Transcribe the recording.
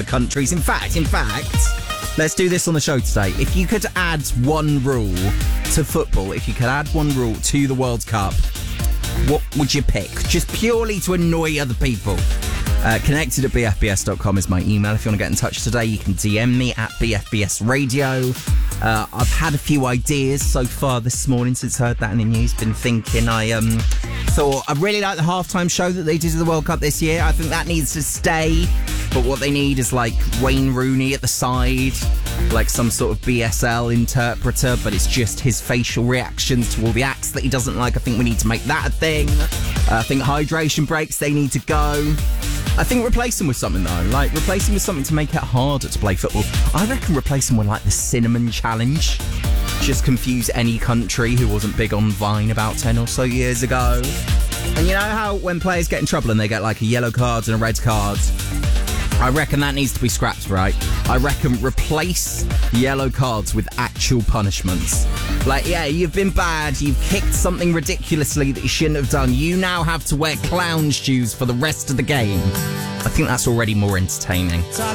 countries. In fact, let's do this on the show today. If you could add one rule to football, if you could add one rule to the World Cup, what would you pick? Just purely to annoy other people. Connected at bfbs.com is my email. If you want to get in touch today, you can DM me at BFBS Radio. I've had a few ideas so far this morning since I heard that in the news. Been thinking, I really like the halftime show that they did to the World Cup this year. I think that needs to stay. But what they need is like Wayne Rooney at the side, like some sort of BSL interpreter, but it's just his facial reactions to all the acts that he doesn't like. I think we need to make that a thing. I think hydration breaks, they need to go. I think replace them with something though, like replace them with something to make it harder to play football. I reckon replace them with like the cinnamon challenge. Just confuse any country who wasn't big on Vine about 10 or so years ago. And you know how when players get in trouble and they get like a yellow card and a red card? I reckon that needs to be scrapped, right? I reckon replace yellow cards with actual punishments. Like, yeah, you've been bad, you've kicked something ridiculously that you shouldn't have done. You now have to wear clown shoes for the rest of the game. I think that's already more entertaining.